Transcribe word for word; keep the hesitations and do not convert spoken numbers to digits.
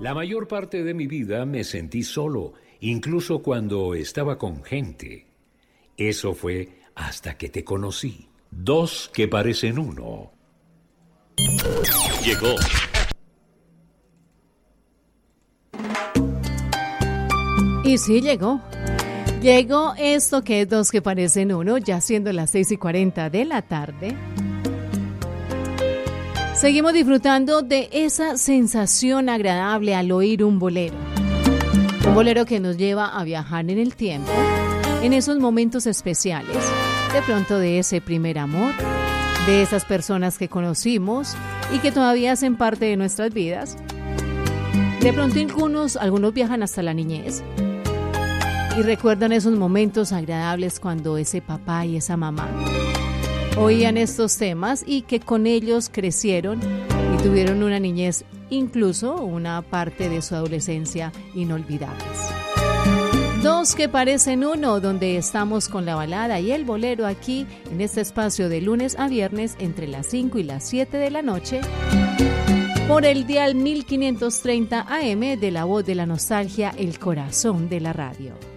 La mayor parte de mi vida me sentí solo, incluso cuando estaba con gente. Eso fue hasta que te conocí. Dos que parecen uno. Llegó. Y sí, llegó. Llegó esto que es Dos que parecen uno, ya siendo las seis y cuarenta de la tarde. Seguimos disfrutando de esa sensación agradable al oír un bolero. Un bolero que nos lleva a viajar en el tiempo, en esos momentos especiales, de pronto de ese primer amor, de esas personas que conocimos y que todavía hacen parte de nuestras vidas. De pronto algunos, algunos viajan hasta la niñez y recuerdan esos momentos agradables cuando ese papá y esa mamá oían estos temas y que con ellos crecieron y tuvieron una niñez, incluso una parte de su adolescencia inolvidables. Dos que parecen uno, donde estamos con la balada y el bolero aquí en este espacio de lunes a viernes entre las cinco y las siete de la noche por el dial mil quinientos treinta A M de La Voz de la Nostalgia, el corazón de la radio.